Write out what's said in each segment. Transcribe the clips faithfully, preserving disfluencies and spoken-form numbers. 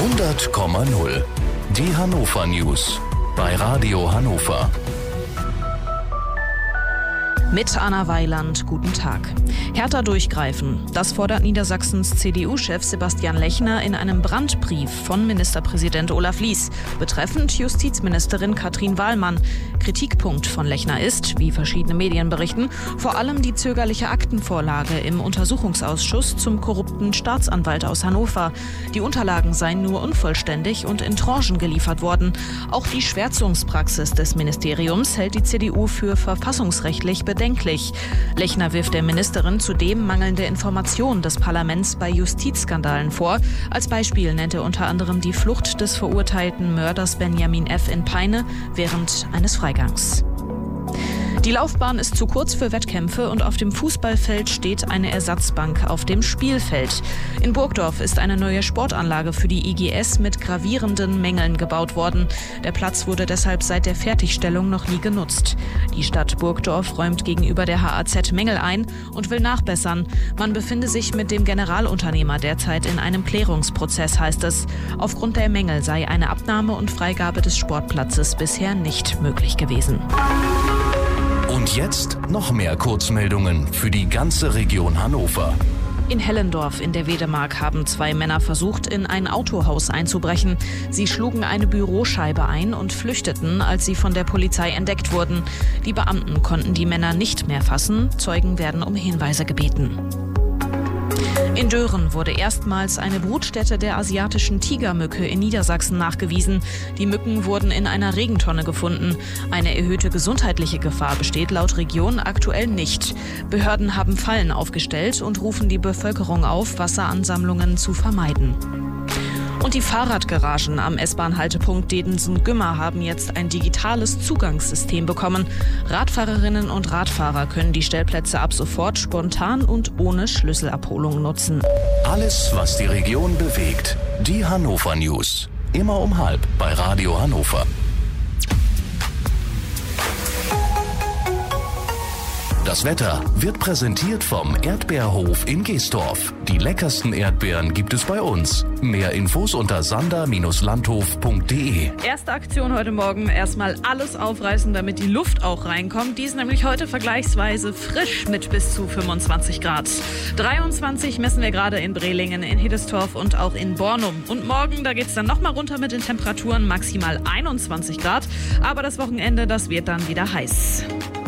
hundert Komma null. Die Hannover News bei Radio Hannover. Mit Anna Weiland, guten Tag. Härter durchgreifen, das fordert Niedersachsens C D U-Chef Sebastian Lechner in einem Brandbrief von Ministerpräsident Olaf Lies betreffend Justizministerin Katrin Wahlmann. Kritikpunkt von Lechner ist, wie verschiedene Medien berichten, vor allem die zögerliche Aktenvorlage im Untersuchungsausschuss zum korrupten Staatsanwalt aus Hannover. Die Unterlagen seien nur unvollständig und in Tranchen geliefert worden. Auch die Schwärzungspraxis des Ministeriums hält die C D U für verfassungsrechtlich bedenklich. Bedenklich. Lechner wirft der Ministerin zudem mangelnde Informationen des Parlaments bei Justizskandalen vor. Als Beispiel nennt er unter anderem die Flucht des verurteilten Mörders Benjamin F. in Peine während eines Freigangs. Die Laufbahn ist zu kurz für Wettkämpfe und auf dem Fußballfeld steht eine Ersatzbank auf dem Spielfeld. In Burgdorf ist eine neue Sportanlage für die I G S mit gravierenden Mängeln gebaut worden. Der Platz wurde deshalb seit der Fertigstellung noch nie genutzt. Die Stadt Burgdorf räumt gegenüber der H A Z Mängel ein und will nachbessern. Man befinde sich mit dem Generalunternehmer derzeit in einem Klärungsprozess, heißt es. Aufgrund der Mängel sei eine Abnahme und Freigabe des Sportplatzes bisher nicht möglich gewesen. Und jetzt noch mehr Kurzmeldungen für die ganze Region Hannover. In Hellendorf in der Wedemark haben zwei Männer versucht, in ein Autohaus einzubrechen. Sie schlugen eine Büroscheibe ein und flüchteten, als sie von der Polizei entdeckt wurden. Die Beamten konnten die Männer nicht mehr fassen. Zeugen werden um Hinweise gebeten. In Dören wurde erstmals eine Brutstätte der asiatischen Tigermücke in Niedersachsen nachgewiesen. Die Mücken wurden in einer Regentonne gefunden. Eine erhöhte gesundheitliche Gefahr besteht laut Region aktuell nicht. Behörden haben Fallen aufgestellt und rufen die Bevölkerung auf, Wasseransammlungen zu vermeiden. Und die Fahrradgaragen am S-Bahn-Haltepunkt Dedensen-Gümmer haben jetzt ein digitales Zugangssystem bekommen. Radfahrerinnen und Radfahrer können die Stellplätze ab sofort spontan und ohne Schlüsselabholung nutzen. Alles, was die Region bewegt. Die Hannover News. Immer um halb bei Radio Hannover. Das Wetter wird präsentiert vom Erdbeerhof in Geesdorf. Die leckersten Erdbeeren gibt es bei uns. Mehr Infos unter sander Bindestrich landhof Punkt de. Erste Aktion heute Morgen, erstmal alles aufreißen, damit die Luft auch reinkommt. Die ist nämlich heute vergleichsweise frisch mit bis zu fünfundzwanzig Grad. dreiundzwanzig messen wir gerade in Brelingen, in Hildestorf und auch in Bornum. Und morgen, da geht es dann nochmal runter mit den Temperaturen, maximal einundzwanzig Grad. Aber das Wochenende, das wird dann wieder heiß.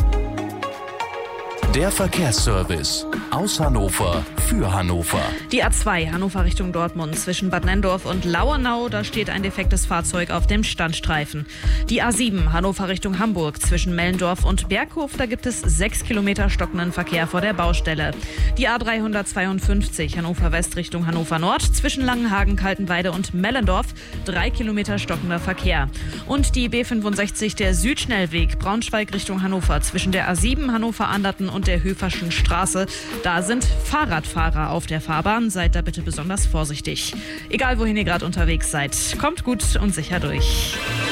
Der Verkehrsservice aus Hannover für Hannover. Die A zwei Hannover Richtung Dortmund zwischen Bad Nenndorf und Lauenau, da steht ein defektes Fahrzeug auf dem Standstreifen. Die A sieben Hannover Richtung Hamburg zwischen Mellendorf und Berghof, da gibt es sechs Kilometer stockenden Verkehr vor der Baustelle. Die A dreihundertzweiundfünfzig Hannover West Richtung Hannover Nord zwischen Langenhagen, Kaltenweide und Mellendorf, drei Kilometer stockender Verkehr. Und die B fünfundsechzig, der Südschnellweg Braunschweig Richtung Hannover zwischen der A sieben Hannover-Anderten und der Höferschen Straße. Da sind Fahrradfahrer auf der Fahrbahn. Seid da bitte besonders vorsichtig. Egal, wohin ihr gerade unterwegs seid, kommt gut und sicher durch.